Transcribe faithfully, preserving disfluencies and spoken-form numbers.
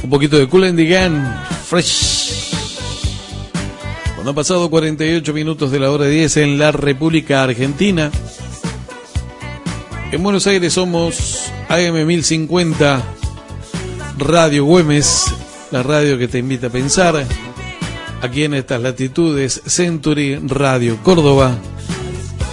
Un poquito de Kool and the Gang, Fresh. Cuando han pasado cuarenta y ocho minutos de la hora diez en la República Argentina. En Buenos Aires somos A M mil cincuenta, Radio Güemes, la radio que te invita a pensar. Aquí en estas latitudes, Century Radio Córdoba.